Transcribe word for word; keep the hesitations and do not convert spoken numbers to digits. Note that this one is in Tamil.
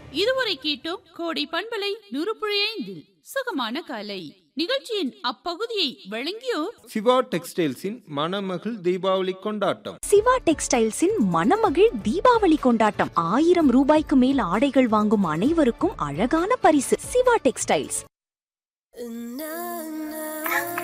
இதுவரை கேட்டோம் கோடை பண்பலை நூறு புள்ளி ஐந்தில் சுகமான காலை நிகழ்ச்சியின் அப்பகுதியை வழங்கியோர் சிவா டெக்ஸ்டைல்ஸின் மணமகள் தீபாவளி கொண்டாட்டம். சிவா டெக்ஸ்டைல்ஸின் மணமகிழ் தீபாவளி கொண்டாட்டம். ஆயிரம் ரூபாய்க்கு மேல் ஆடைகள் வாங்கும் அனைவருக்கும் அழகான பரிசு. சிவா டெக்ஸ்டைல்ஸ்.